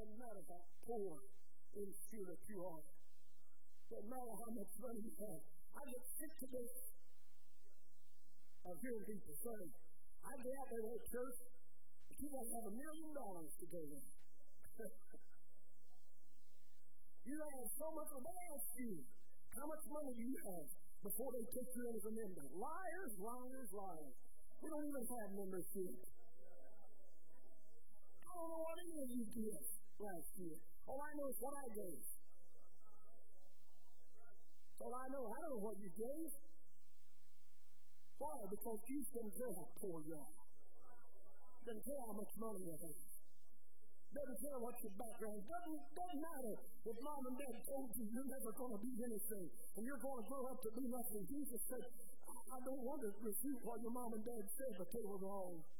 doesn't matter how poor and sure that you are. Doesn't matter how much money you have. I get sick to this of hearing people say, I get out there at church, but you got to have $1 million to go there. You have so much of they ask you, how much money do you have before they take you in as a member? Liars, liars, liars. We don't even have membership. I don't know what any of you did last year. All I know is what I gave. All I know, I don't know what you gave. Why? Because you didn't care how poor you are. Doesn't care how much money you have. Doesn't care what your background. Doesn't matter if mom and dad told you you're never going to be anything and you're going to grow up to be nothing. Jesus said, I don't want to refute what your mom and dad said, but they were wrong.